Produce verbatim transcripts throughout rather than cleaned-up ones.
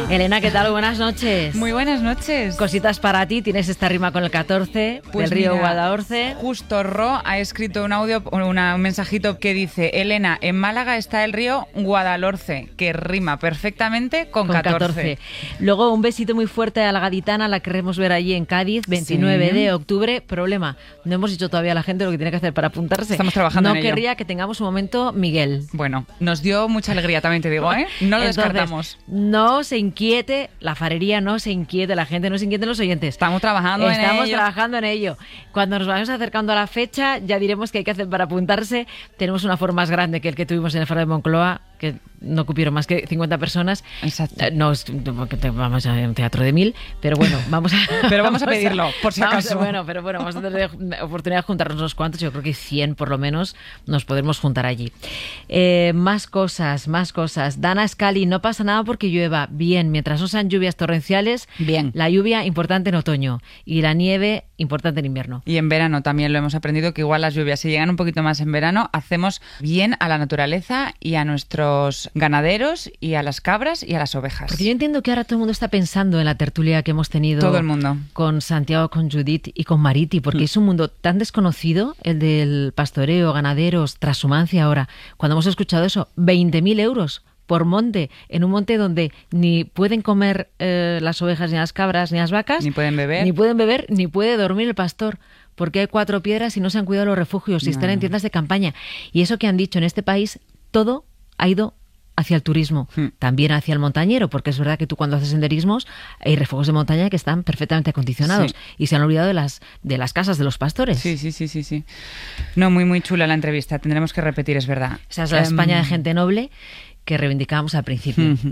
Elena, ¿qué tal? Buenas noches. Muy buenas noches. Cositas para ti, tienes esta rima con el catorce, pues del río mira, Guadalhorce. Justo Ro ha escrito un audio, una, un mensajito que dice: Elena, en Málaga está el río Guadalhorce, que rima perfectamente con, con catorce. catorce. Luego un besito muy fuerte a la gaditana, la queremos ver allí en Cádiz, veintinueve de octubre. Problema, no hemos dicho todavía a la gente lo que tiene que hacer para apuntarse. Estamos trabajando no en ello. No querría que tengamos un momento Miguel. Bueno, nos dio mucha alegría, también te digo, ¿eh? No lo Entonces, descartamos. No se inquiete la farería, no se inquiete la gente, no se inquieten los oyentes. Estamos trabajando en ello. Estamos trabajando en ello. Cuando nos vayamos acercando a la fecha, ya diremos qué hay que hacer para apuntarse. Tenemos un aforo más grande que el que tuvimos en el Foro de Moncloa, que no cupieron más que cincuenta personas. Exacto. No, vamos a un teatro de mil, pero bueno, vamos a... pero vamos a pedirlo, por si acaso. A, bueno, pero bueno, vamos a tener oportunidad de juntarnos unos cuantos, yo creo que cien por lo menos nos podremos juntar allí. Eh, más cosas, más cosas. Dana Scali, no pasa nada porque llueva. Bien, mientras no sean lluvias torrenciales, bien. La lluvia importante en otoño y la nieve importante en invierno. Y en verano también lo hemos aprendido, que igual las lluvias, si llegan un poquito más en verano, hacemos bien a la naturaleza y a nuestros ganaderos y a las cabras y a las ovejas. Porque yo entiendo que ahora todo el mundo está pensando en la tertulia que hemos tenido todo el mundo. Con Santiago, con Judith y con Mariti, porque mm. es un mundo tan desconocido, el del pastoreo, ganaderos, transhumancia ahora. Cuando hemos escuchado eso, veinte mil euros por monte, en un monte donde ni pueden comer eh, las ovejas, ni las cabras, ni las vacas. Ni pueden beber. Ni pueden beber, ni puede dormir el pastor, porque hay cuatro piedras y no se han cuidado los refugios, y no. están en tiendas de campaña. Y eso que han dicho en este país, todo ha ido hacia el turismo, hmm. también hacia el montañero, porque es verdad que tú cuando haces senderismos hay refugios de montaña que están perfectamente acondicionados, sí. y se han olvidado de las de las casas de los pastores. Sí, sí, sí, sí, sí. No, muy, muy chula la entrevista, tendremos que repetir, es verdad. Esa es la um... España de gente noble que reivindicábamos al principio. Uh-huh.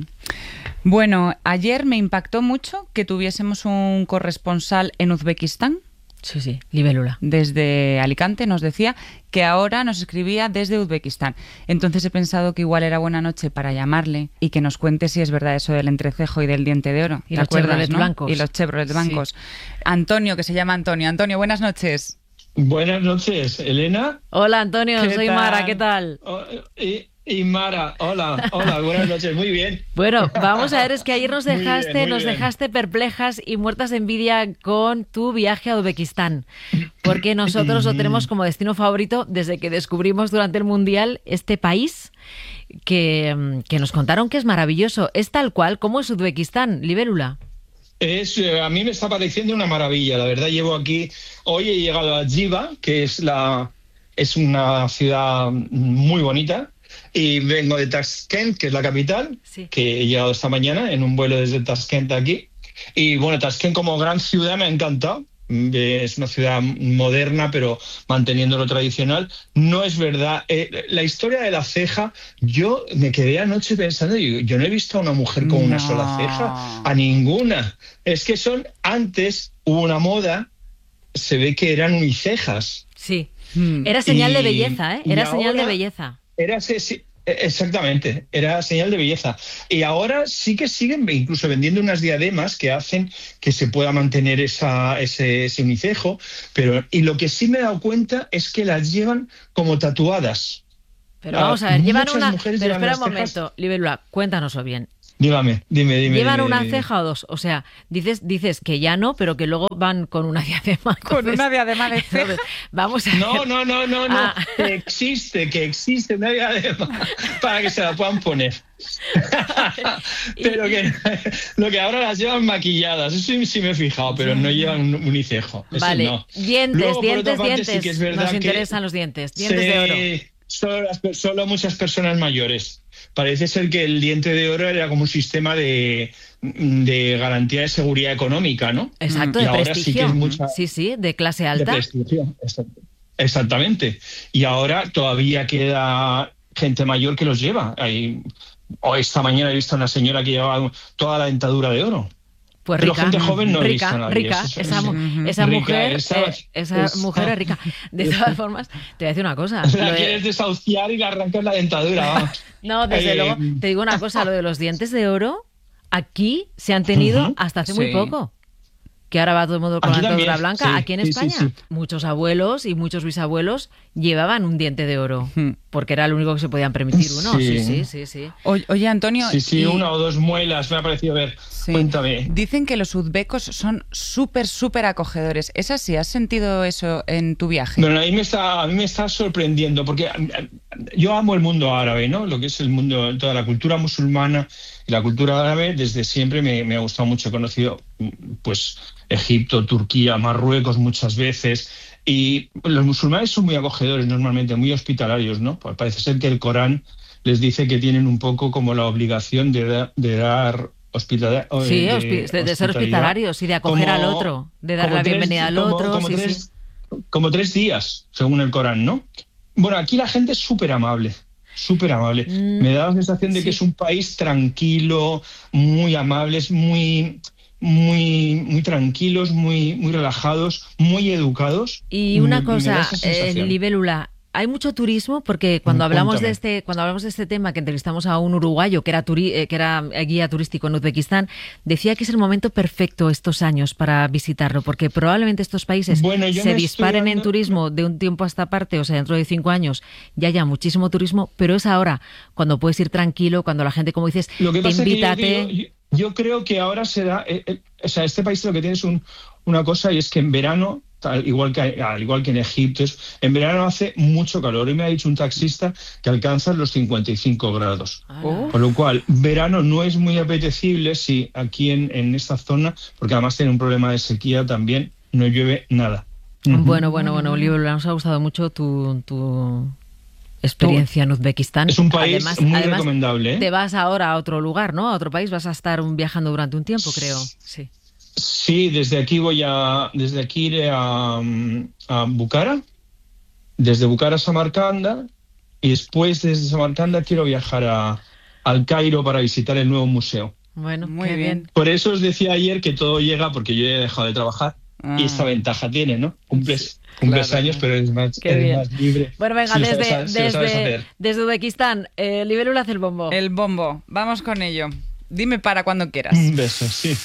Bueno, ayer me impactó mucho que tuviésemos un corresponsal en Uzbekistán. Sí, sí, Libélula. Desde Alicante nos decía que ahora nos escribía desde Uzbekistán. Entonces he pensado que igual era buena noche para llamarle y que nos cuente si es verdad eso del entrecejo y del diente de oro. Y los Chevrolet ¿no? blancos. Y los Chevrolet blancos. Sí. Antonio, que se llama Antonio. Antonio, buenas noches. Buenas noches, Elena. Hola, Antonio, soy tal? Mara, ¿qué tal? Oh, y... Y Mara, hola, hola, buenas noches, muy bien. Bueno, vamos a ver, es que ayer nos dejaste, muy bien, muy nos bien. dejaste perplejas y muertas de envidia con tu viaje a Uzbekistán, porque nosotros lo tenemos como destino favorito desde que descubrimos durante el Mundial este país que, que nos contaron que es maravilloso. ¿Es tal cual? ¿Cómo es Uzbekistán, Libélula? Es, a mí me está pareciendo una maravilla, la verdad. Llevo aquí, hoy he llegado a Jiva, que es, la, es una ciudad muy bonita. Y vengo de Tashkent, que es la capital, sí. que he llegado esta mañana en un vuelo desde Tashkent aquí. Y bueno, Tashkent como gran ciudad me ha encantado. Es una ciudad moderna, pero manteniendo lo tradicional. No es verdad. Eh, la historia de la ceja, yo me quedé anoche pensando, yo, yo no he visto a una mujer con no. una sola ceja, a ninguna. Es que son, antes hubo una moda, se ve que eran unicejas. Sí, era señal y, de belleza, ¿eh? Era señal ahora, de belleza. Era sí, exactamente, era señal de belleza. Y ahora sí que siguen incluso vendiendo unas diademas que hacen que se pueda mantener esa, ese, ese unicejo. Pero, y lo que sí me he dado cuenta es que las llevan como tatuadas. Pero vamos a ver, llevan una... Pero llevan espera un momento, Libélula, cuéntanoslo bien. Dígame, dime, dime. ¿Llevan dime, una dime. ceja o dos? O sea, dices dices que ya no, pero que luego van con una diadema. Entonces, con una diadema de ceja. Vamos a ver. No, no, no, no, no. Ah. Que existe, que existe una diadema para que se la puedan poner. Pero que lo que ahora las llevan maquilladas, eso sí, sí me he fijado, pero no llevan un unicejo. Eso vale, no. dientes, Luego, dientes, parte, dientes. Sí que es verdad Nos que interesan los dientes, dientes sí, de oro. Solo, las, solo muchas personas mayores. Parece ser que el diente de oro era como un sistema de, de garantía de seguridad económica, ¿no? Exacto, y de ahora prestigio. Sí, que es mucha, sí, sí, de clase alta. De prestigio, exactamente. Y ahora todavía queda gente mayor que los lleva. Hay, o esta mañana he visto a una señora que llevaba toda la dentadura de oro. Pues Pero rica, gente joven no rica, he visto a nadie. rica, Eso, esa, eso, esa rica, mujer, esa, eh, esa esa, mujer es rica. De todas formas, te voy a decir una cosa. La de... quieres desahuciar y le arrancas la dentadura. Vamos. No, desde eh... luego, te digo una cosa, lo de los dientes de oro, aquí se han tenido uh-huh. hasta hace sí. muy poco. que ahora va todo el mundo con Aquí la dentadura también, blanca. sí, Aquí en sí, España, sí, sí. muchos abuelos y muchos bisabuelos llevaban un diente de oro, porque era lo único que se podían permitir uno. Sí, Sí. sí, sí, sí. Oye, oye, Antonio... Sí, sí, y- una o dos muelas, me ha parecido ver. Sí. Cuéntame. Dicen que los uzbecos son súper, súper acogedores. ¿Es así? ¿Has sentido eso en tu viaje? Bueno, a mí me está, a mí me está sorprendiendo, porque yo amo el mundo árabe, ¿no? Lo que es el mundo, toda la cultura musulmana y la cultura árabe, desde siempre me, me ha gustado mucho. He conocido, pues, Egipto, Turquía, Marruecos muchas veces. Y los musulmanes son muy acogedores normalmente, muy hospitalarios, ¿no? Pues parece ser que el Corán les dice que tienen un poco como la obligación de, da, de dar hospitalidad. Sí, de, hospi- de, de ser hospitalarios y de acoger como, al otro, de dar como la tres, bienvenida al como, otro. Como, sí, tres, sí. como tres días, según el Corán, ¿no? Bueno, aquí la gente es súper amable. Súper amable. Mm, Me da la sensación de sí. que es un país tranquilo, muy amables, muy, muy, muy tranquilos, muy, muy relajados, muy educados. Y una Me- me da cosa, esa eh, sensación. Libélula, hay mucho turismo porque cuando Mm, hablamos de cuéntame. este, cuando hablamos de este tema, que entrevistamos a un uruguayo que era turi- eh, que era guía turístico en Uzbekistán, decía que es el momento perfecto estos años para visitarlo, porque probablemente estos países Bueno, yo se me disparen estoy en dando- turismo de un tiempo a esta parte, o sea, dentro de cinco años ya haya muchísimo turismo, pero es ahora cuando puedes ir tranquilo, cuando la gente, como dices, Lo que te pasa invita, es que yo, te- digo, yo, yo creo que ahora se da, eh, eh, o sea, este país lo que tiene es un, una cosa, y es que en verano, tal, igual que al igual que en Egipto, es, en verano hace mucho calor. Y me ha dicho un taxista que alcanzan los cincuenta y cinco grados. Ala. Con lo cual, verano no es muy apetecible si aquí en, en esta zona, porque además tiene un problema de sequía también, no llueve nada. Ujú. Bueno, bueno, bueno, Libélula, nos ha gustado mucho tu, tu experiencia en Uzbekistán. Es un país además, muy además, recomendable, ¿eh? te vas ahora a otro lugar, ¿no? A otro país, vas a estar un- viajando durante un tiempo, creo. Sí. Sí, desde aquí voy a, desde aquí iré a, mm, a Bukhara, desde Bukhara a Samarcanda, y después desde Samarcanda quiero viajar a, al Cairo para visitar el nuevo museo. Bueno, Muy qué bien. bien. Por eso os decía ayer que todo llega porque yo ya he dejado de trabajar Ah. y esta ventaja tiene, ¿no? Cumples, cumples claro. años, pero eres más, Qué eres bien. más libre. Bueno, venga, si lo desde, sabes, si lo sabes desde, hacer. desde Uzbekistán, eh, Libélula hace el bombo. El bombo. Vamos con ello. Dime para cuando quieras. Un beso, sí.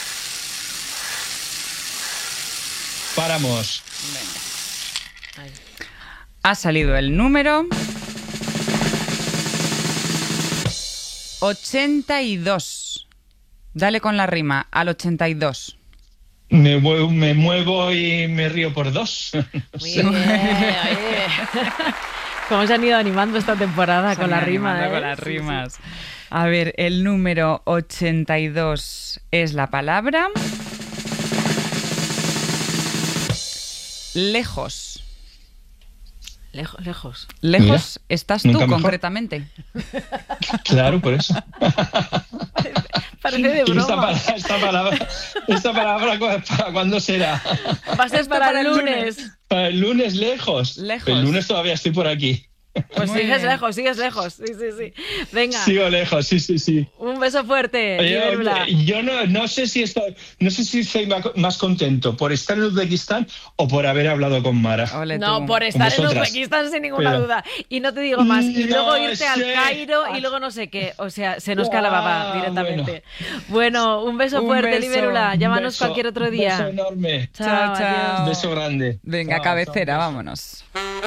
Paramos. Venga. Ha salido el número ochenta y dos. Dale con la rima al ochenta y dos. Me muevo, me muevo y me río por dos. Muy bien, oye. Cómo se han ido animando esta temporada Se con han la ido rima, animando ¿eh? con las Sí, sí. rimas. A ver, el número ochenta y dos es la palabra lejos. Lejos, lejos. Lejos estás tú, nunca mejor. concretamente. Claro, por eso. Parece de ¿Y esta, broma. palabra, esta palabra, esta palabra cu- para cuándo será? Va a ser Esto para, para el el lunes. Para el lunes lejos. Lejos. El lunes todavía estoy por aquí. Pues Muy sigues bien. lejos, sigues lejos. Sí, sí, sí. Venga, Sigo lejos, sí, sí, sí. un beso fuerte, Oye, Libélula. oye, yo no, no sé si estoy, no sé si estoy ma- más contento por estar en Uzbekistán o por haber hablado con Mara. Ole No, tú. por estar en vosotras. Uzbekistán sin ninguna Pero- duda. Y no te digo más. Y No luego irte al sé. Cairo y luego no sé qué. O sea, se nos cae la baba Ah, directamente. Bueno, un beso Un fuerte, beso. Libélula. Llámanos Beso, cualquier otro día. Beso enorme. Chao, chao. adiós. Beso grande. Venga, Chao, cabecera, chao, beso. vámonos.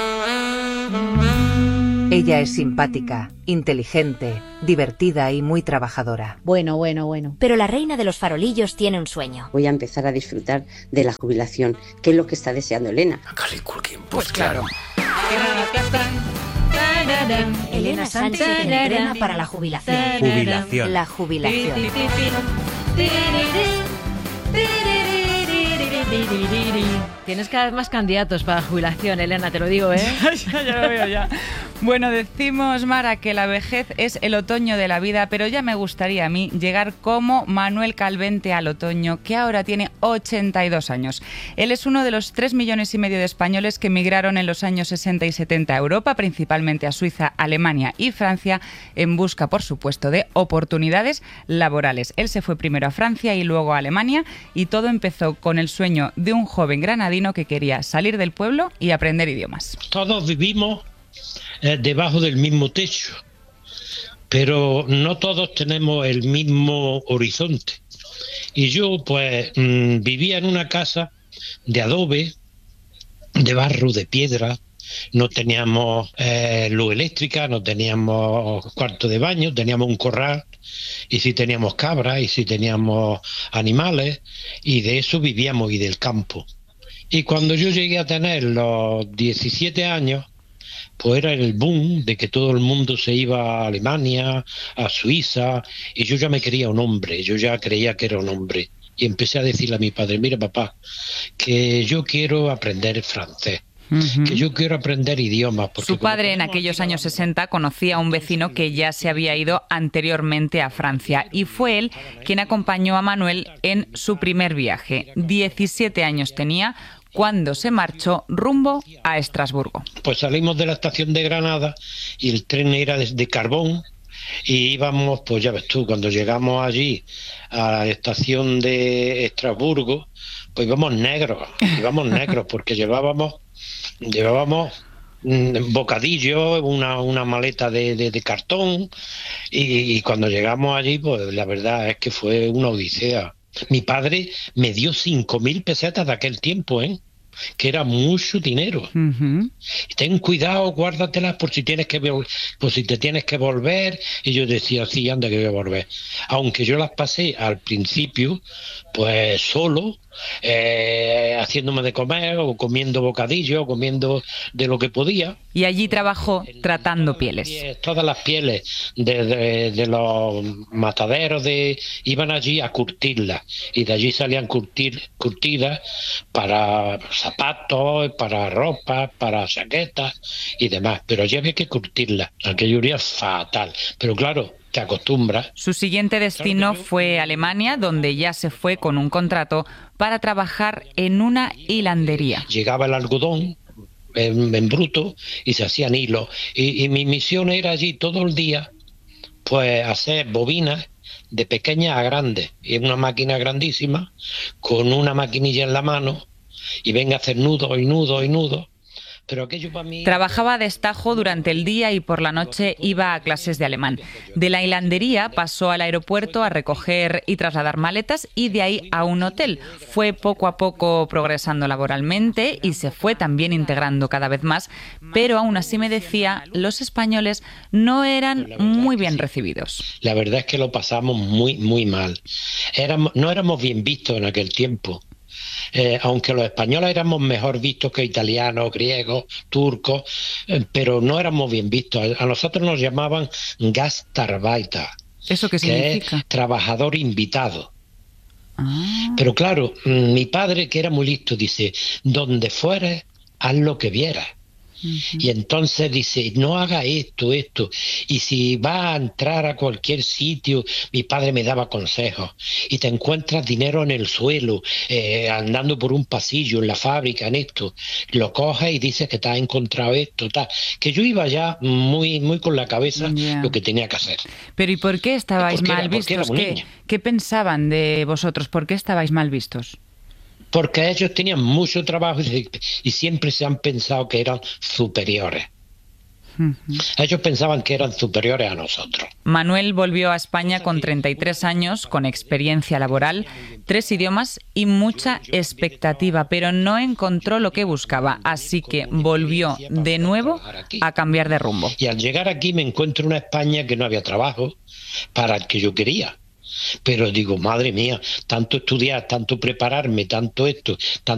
Ella es simpática, inteligente, divertida y muy trabajadora. Bueno, bueno, bueno. Pero la reina de los farolillos tiene un sueño. Voy a empezar a disfrutar de la jubilación, que es lo que está deseando Elena. Pues claro. Elena Sánchez entrena para la jubilación. Jubilación. La jubilación. Tienes cada vez más candidatos para jubilación, Elena, te lo digo, ¿eh? ya, ya lo veo ya. Bueno, decimos, Mara, que la vejez es el otoño de la vida, pero ya me gustaría a mí llegar como Manuel Calvente al otoño, que ahora tiene ochenta y dos años. Él es uno de los tres millones y medio de españoles que emigraron en los años sesenta y setenta a Europa, principalmente a Suiza, Alemania y Francia, en busca, por supuesto, de oportunidades laborales. Él se fue primero a Francia y luego a Alemania, y todo empezó con el sueño de un joven granadino que quería salir del pueblo y aprender idiomas. Todos vivimos eh, debajo del mismo techo, pero no todos tenemos el mismo horizonte. Y yo pues mmm, vivía en una casa de adobe, de barro, de piedra. No teníamos eh, luz eléctrica, no teníamos cuarto de baño, teníamos un corral, y sí teníamos cabras, y sí teníamos animales, y de eso vivíamos, y del campo. Y cuando yo llegué a tener los diecisiete años, pues era el boom de que todo el mundo se iba a Alemania, a Suiza, y yo ya me quería un hombre, yo ya creía que era un hombre. Y empecé a decirle a mi padre, mira papá, que yo quiero aprender francés. Uh-huh. Que yo quiero aprender idiomas. Su padre en aquellos años sesenta conocía a un vecino que ya se había ido anteriormente a Francia y fue él quien acompañó a Manuel en su primer viaje. diecisiete años tenía cuando se marchó rumbo a Estrasburgo. Pues salimos de la estación de Granada y el tren era de carbón y íbamos, pues ya ves tú, cuando llegamos allí a la estación de Estrasburgo, pues íbamos negros, íbamos negros porque llevábamos Llevábamos bocadillo, una, una maleta de, de, de cartón y, y cuando llegamos allí, pues la verdad es que fue una odisea. Mi padre me dio cinco mil pesetas de aquel tiempo, ¿eh? Que era mucho dinero. Uh-huh. Ten cuidado, guárdatelas por si tienes que por si te tienes que volver. Y yo decía, sí, anda que voy a volver. Aunque yo las pasé al principio, pues solo, eh, haciéndome de comer o comiendo bocadillo, o comiendo de lo que podía. Y allí trabajó tratando pieles. Todas las pieles de, de, de los mataderos de iban allí a curtirlas y de allí salían curtir, curtidas para zapatos, para ropa, para chaquetas y demás. Pero allí había que curtirlas. Aquello era fatal. Pero claro, te acostumbras. Su siguiente destino fue Alemania, donde ya se fue con un contrato para trabajar en una hilandería. Llegaba el algodón En, en bruto y se hacían hilos y, y mi misión era allí todo el día pues hacer bobinas de pequeñas a grandes y una máquina grandísima con una maquinilla en la mano y venga a hacer nudos y nudos y nudos. Pero aquello para mí... Trabajaba a destajo durante el día y por la noche iba a clases de alemán. De la hilandería pasó al aeropuerto a recoger y trasladar maletas y de ahí a un hotel. Fue poco a poco progresando laboralmente y se fue también integrando cada vez más, pero aún así me decía, los españoles no eran muy bien recibidos. La verdad es que lo pasamos muy, muy mal. Éramos, no éramos bien vistos en aquel tiempo. Eh, aunque los españoles éramos mejor vistos que italianos, griegos, turcos, eh, pero no éramos bien vistos. A nosotros nos llamaban Gastarbeiter. ¿Eso qué significa? Que es trabajador invitado. Ah. Pero claro, mi padre, que era muy listo, dice, donde fueres, haz lo que vieras. Uh-huh. Y entonces dice, no haga esto, esto. Y si va a entrar a cualquier sitio, mi padre me daba consejos. Y te encuentras dinero en el suelo, eh, andando por un pasillo, en la fábrica, en esto. Lo coges y dices que te has encontrado esto, tal. Que yo iba ya muy, muy con la cabeza yeah. lo que tenía que hacer. Pero ¿y por qué estabais porque mal era, vistos? ¿Qué, ¿Qué pensaban de vosotros? ¿Por qué estabais mal vistos? Porque ellos tenían mucho trabajo y, y siempre se han pensado que eran superiores. Uh-huh. Ellos pensaban que eran superiores a nosotros. Manuel volvió a España con treinta y tres años, con experiencia laboral, tres idiomas y mucha expectativa, pero no encontró lo que buscaba, así que volvió de nuevo a cambiar de rumbo. Y al llegar aquí me encuentro una España que no había trabajo para el que yo quería. Pero digo, madre mía, tanto estudiar, tanto prepararme, tanto esto, tanto